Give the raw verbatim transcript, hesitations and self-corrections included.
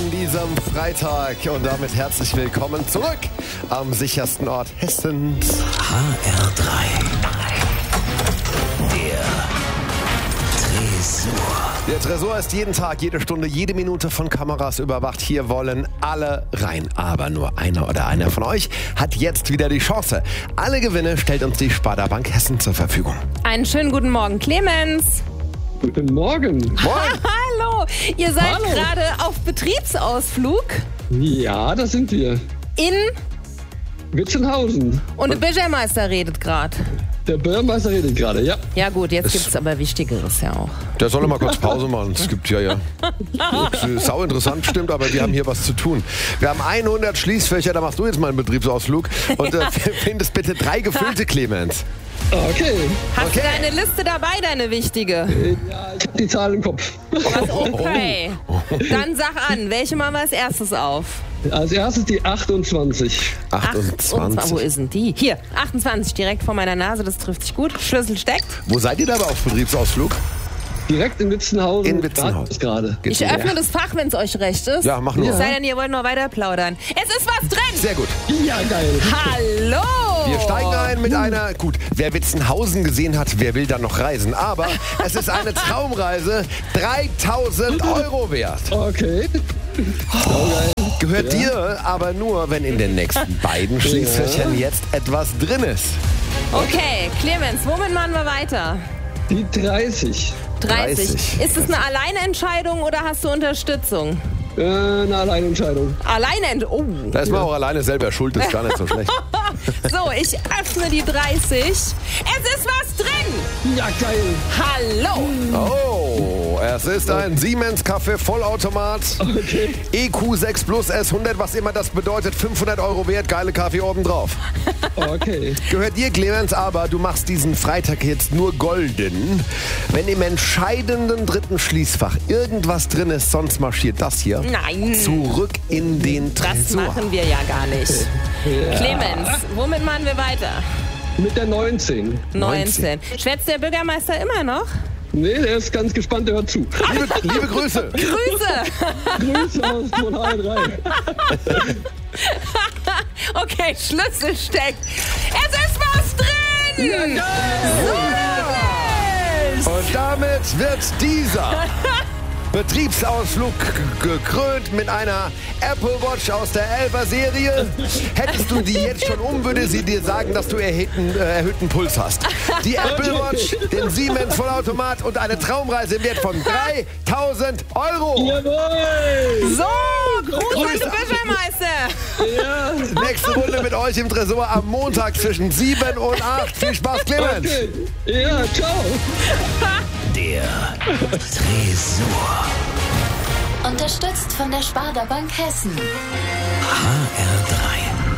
an diesem Freitag und damit herzlich willkommen zurück am sichersten Ort Hessens. H R drei. Der Tresor. Der Tresor ist jeden Tag, jede Stunde, jede Minute von Kameras überwacht. Hier wollen alle rein. Aber nur einer oder einer von euch hat jetzt wieder die Chance. Alle Gewinne stellt uns die Sparda Bank Hessen zur Verfügung. Einen schönen guten Morgen, Clemens. Guten Morgen. Moin. Hallo, ihr seid Hallo. gerade auf Betriebsausflug Ja, das sind wir. in Witzenhausen. und der Bürgermeister redet gerade. Der Bürgermeister redet gerade, ja. Ja gut, jetzt gibt es aber Wichtigeres ja auch. Der soll mal kurz Pause machen. Es gibt ja, ja. Sau interessant, stimmt, aber wir haben hier was zu tun. Wir haben hundert Schließfächer, da machst du jetzt mal einen Betriebsausflug. Und äh, findest bitte drei gefüllte, Clemens. Okay. Hast Okay. du deine Liste dabei, deine wichtige? Ja, ich habe die Zahl im Kopf. Was, okay. Dann sag an, welche machen wir als erstes auf? Als erstes die achtundzwanzig. achtundzwanzig. Wo ist denn die? Hier, achtundzwanzig, direkt vor meiner Nase, das trifft sich gut. Schlüssel steckt. Wo seid ihr da aber auf Betriebsausflug? Direkt in Witzenhausen. In Witzenhausen. Ist gerade. Ich öffne das Fach, wenn es euch recht ist. Ja, mach nur. Es sei denn, ihr wollt noch weiter plaudern. Es ist was drin! Sehr gut. Ja, geil. Hallo! Wir steigen ein mit einer, gut, wer Witzenhausen gesehen hat, wer will dann noch reisen? Aber es ist eine Traumreise, dreitausend Euro wert. Okay. Oh, geil. Gehört dir aber nur, wenn in den nächsten beiden Schließfächern jetzt etwas drin ist. Okay, Clemens, womit machen wir weiter? Die dreißig. dreißig. dreißig. Ist es eine Alleinentscheidung oder hast du Unterstützung? Äh, eine Alleinentscheidung. Alleine. Oh. Da ist man auch alleine selber schuld, ist gar nicht so schlecht. So, ich öffne die dreißig. Es ist was drin! Ja, geil. Hallo! Oh, es ist ein Siemens Kaffee Vollautomat. Okay. E Q sechs Plus S hundert, was immer das bedeutet, fünfhundert Euro wert, geile Kaffee obendrauf. Okay. Gehört dir, Clemens, aber du machst diesen Freitag jetzt nur golden. Wenn im entscheidenden dritten Schließfach irgendwas drin ist, sonst marschiert das hier Nein, zurück in den das Tresor. machen wir ja gar nicht. Ja. Clemens, womit machen wir weiter? Mit der neunzehn. neunzehn. Schwätzt der Bürgermeister immer noch? Nee, der ist ganz gespannt, der hört zu. Liebe, liebe Grüße. Grüße! Grüße aus von H R drei. Okay, Schlüssel steckt. Es ist was drin! Ja, geil. So Und damit wird dieser Betriebsausflug g- gekrönt mit einer Apple Watch aus der elfer Serie. Hättest du die jetzt schon um, würde sie dir sagen, dass du erhöhten, äh, erhöhten Puls hast. Die Apple Watch, den Siemens Vollautomat und eine Traumreise im Wert von dreitausend Euro. Jawohl. So, Gruß an Grüße. den Bürgermeister. Ja. Nächste Runde mit euch im Tresor am Montag zwischen sieben und acht. Viel Spaß, Clemens. Okay. Ja, ciao. Der Tresor. Unterstützt von der Sparda Bank Hessen. H R drei.